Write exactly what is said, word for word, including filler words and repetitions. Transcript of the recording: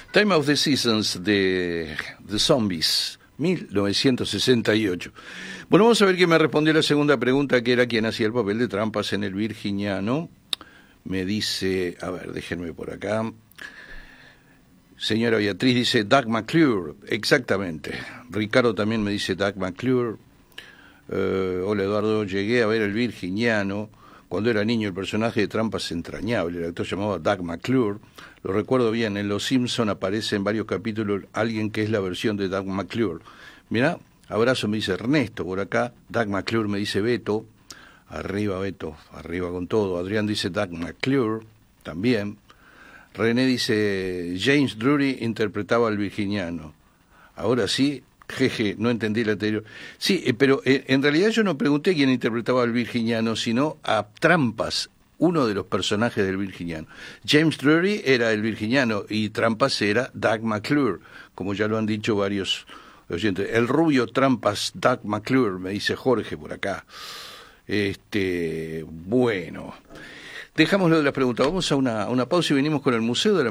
Time of the Seasons de The Zombies, mil novecientos sesenta y ocho. Bueno, vamos a ver quién me respondió la segunda pregunta, que era quién hacía el papel de Trampas en El Virginiano. Me dice, a ver, déjenme por acá. Señora Beatriz dice Doug McClure, exactamente. Ricardo también me dice Doug McClure. Uh, hola Eduardo, llegué a ver El Virginiano. Cuando era niño el personaje de Trampas entrañable, el actor llamado Doug McClure. Lo recuerdo bien, en Los Simpson aparece en varios capítulos alguien que es la versión de Doug McClure. Mirá, abrazo me dice Ernesto por acá, Doug McClure me dice Beto, arriba Beto, arriba con todo. Adrián dice Doug McClure, también. René dice James Drury interpretaba al Virginiano. Ahora sí, jeje, no entendí el anterior. Sí, eh, pero eh, en realidad yo no pregunté quién interpretaba al Virginiano, sino a Trampas, uno de los personajes del Virginiano. James Drury era el Virginiano y Trampas era Doug McClure, como ya lo han dicho varios oyentes. El rubio Trampas, Doug McClure, me dice Jorge por acá. Este, bueno, dejamos lo de las preguntas. Vamos a una, a una pausa y venimos con el Museo de la